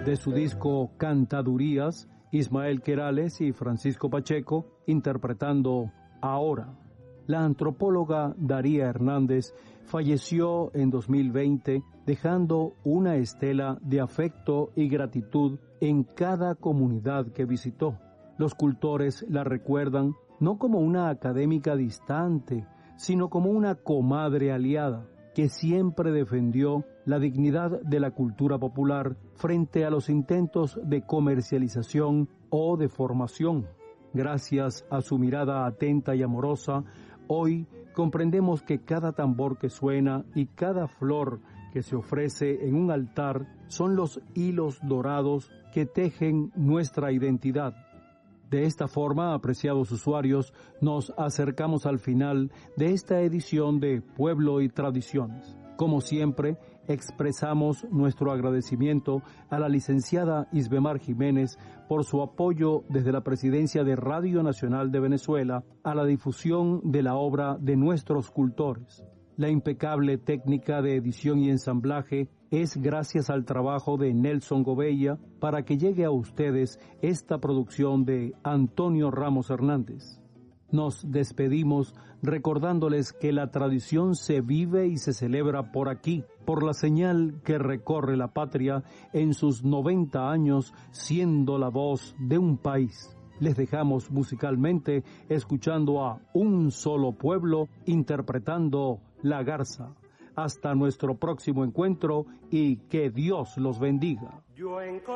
De su disco Cantadurías, Ismael Querales y Francisco Pacheco interpretando Ahora. La antropóloga Daría Hernández falleció en 2020 dejando una estela de afecto y gratitud en cada comunidad que visitó. Los cultores la recuerdan no como una académica distante, sino como una comadre aliada que siempre defendió la dignidad de la cultura popular frente a los intentos de comercialización o de formación. Gracias a su mirada atenta y amorosa, hoy comprendemos que cada tambor que suena y cada flor que se ofrece en un altar son los hilos dorados que tejen nuestra identidad. De esta forma, apreciados usuarios, nos acercamos al final de esta edición de Pueblo y Tradiciones. Como siempre, expresamos nuestro agradecimiento a la licenciada Isbemar Jiménez por su apoyo desde la Presidencia de Radio Nacional de Venezuela a la difusión de la obra de nuestros cultores. La impecable técnica de edición y ensamblaje es gracias al trabajo de Nelson Gobella para que llegue a ustedes esta producción de Antonio Ramos Hernández. Nos despedimos recordándoles que la tradición se vive y se celebra por aquí, por la señal que recorre la patria en sus 90 años siendo la voz de un país. Les dejamos musicalmente escuchando a Un Solo Pueblo interpretando La Garza. Hasta nuestro próximo encuentro y que Dios los bendiga.